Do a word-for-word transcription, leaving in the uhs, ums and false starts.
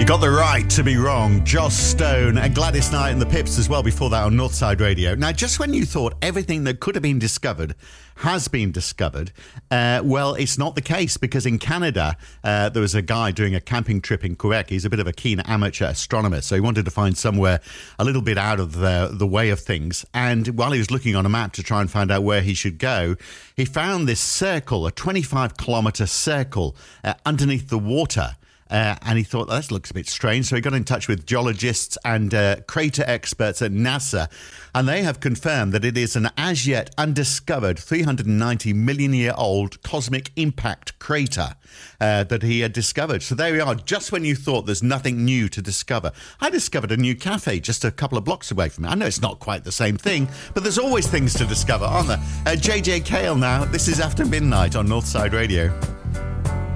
Got the right to be wrong. Joss Stone and Gladys Knight and the Pips as well before that on Northside Radio. Now, just when you thought everything that could have been discovered has been discovered, uh, well, it's not the case, because in Canada, uh, there was a guy doing a camping trip in Quebec. He's a bit of a keen amateur astronomer, so he wanted to find somewhere a little bit out of the, the way of things. And while he was looking on a map to try and find out where he should go, he found this circle, a twenty-five kilometre circle uh, underneath the water. Uh, and he thought, that looks a bit strange. So he got in touch with geologists and uh, crater experts at NASA. And they have confirmed that it is an as yet undiscovered three hundred ninety million year old cosmic impact crater uh, that he had discovered. So there we are, just when you thought there's nothing new to discover. I discovered a new cafe just a couple of blocks away from me. I know it's not quite the same thing, but there's always things to discover, aren't there? Uh, J J Cale now. This is After Midnight on Northside Radio.